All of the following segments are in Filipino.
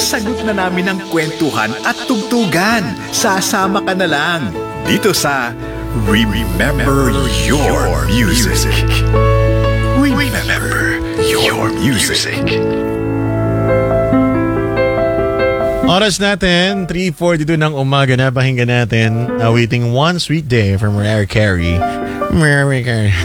sagot na namin ang kwentuhan at tugtugan. Sasama ka na lang dito sa Remember Your Music. Remember Your Music. Oras natin, 3:42 ng umaga na. Pakinggan natin Awaiting One Sweet Day from Mariah Carey. Mariah Carey.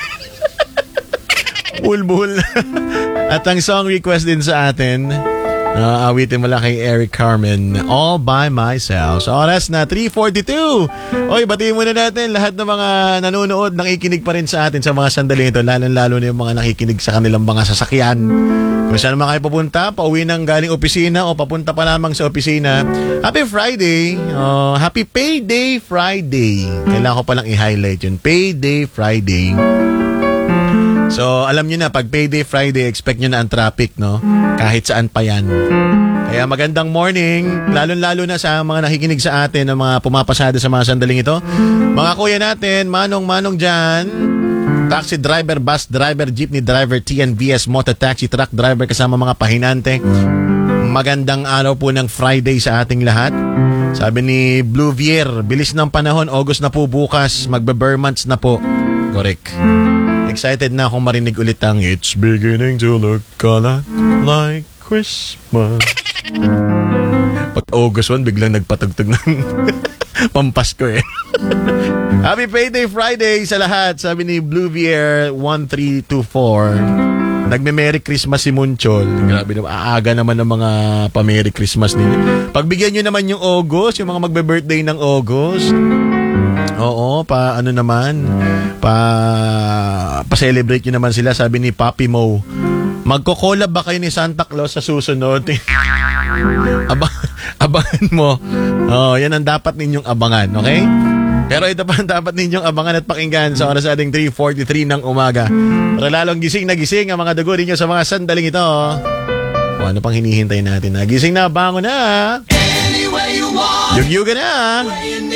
Bulbul. At ang song request din sa atin, awitin mo lang kay Eric Carmen, All By Myself. So oras na 3:42. Oy, batiin muna natin lahat ng mga nanonood, nakikinig pa rin sa atin sa mga sandali ito, lalo na yung mga nakikinig sa kanilang mga sasakyan. Kung saan naman kayo papunta, pauwi ng galing opisina o papunta pa lamang sa opisina. Happy Friday! Happy Payday Friday! Kailangan ko palang i-highlight yun. Payday Friday. So, alam nyo na, pag Payday Friday, expect nyo na ang traffic, no? Kahit saan pa yan. Kaya magandang morning, lalo-lalo na sa mga nakikinig sa atin, ng mga pumapasada sa mga sandaling ito. Mga kuya natin, manong-manong dyan, taxi driver, bus driver, jeepney driver, TNVS, mototaxi, truck driver, kasama mga pahinante. Magandang araw po ng Friday sa ating lahat. Sabi ni Blue Vier, bilis ng panahon, August na po bukas, magbe-bare months na po. Correct. Excited na akong marinig ulit ang It's beginning to look a lot like Christmas. Pag August 1, biglang nagpatugtog ng Pampasko eh. Happy Payday Friday sa lahat, sabi ni Blue Vier 1324. Nagme-Merry Christmas si Munchol. Grabe naman, aaga naman ng mga pa-Merry Christmas ninyo. Pagbigyan nyo naman yung August, yung mga magbe-birthday ng August. Oo, ano naman, pa-celebrate nyo naman sila, sabi ni Papi Mo. Magko-collab ba kayo ni Santa Claus sa susunod? Abangan mo. Yan ang dapat ninyong abangan, okay? Pero ito pa ang dapat ninyong abangan at pakinggan sa oras ating 3:43 ng umaga. Para lalong gising na gising ang mga dugo ninyo sa mga sandaling ito. Ano pang hinihintay natin na? Gising na, bango na. Yugyuga na.